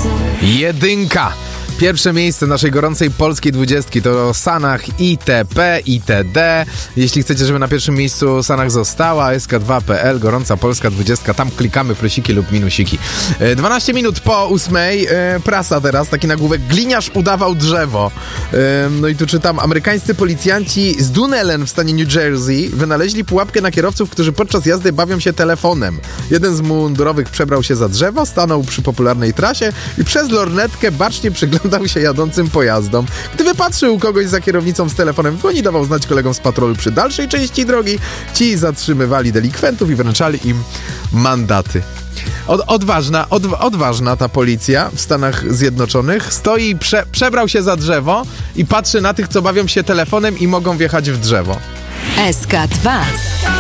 Jedynka. Pierwsze miejsce naszej gorącej polskiej 20 to Sanach itp. itd. Jeśli chcecie, żeby na pierwszym miejscu Sanach została, sk2.pl, gorąca polska 20, tam klikamy plusiki lub minusiki. 12 minut po 8, prasa teraz, taki nagłówek: gliniarz udawał drzewo. No i tu czytam: amerykańscy policjanci z Dunnellen w stanie New Jersey wynaleźli pułapkę na kierowców, którzy podczas jazdy bawią się telefonem. Jeden z mundurowych przebrał się za drzewo, stanął przy popularnej trasie i przez lornetkę bacznie przyglądał się jadącym pojazdom. Gdy wypatrzył kogoś za kierownicą z telefonem w dłoni, dawał znać kolegom z patrolu przy dalszej części drogi. Ci zatrzymywali delikwentów i wręczali im mandaty. Odważna ta policja w Stanach Zjednoczonych. Stoi, przebrał się za drzewo i patrzy na tych, co bawią się telefonem i mogą wjechać w drzewo. SK2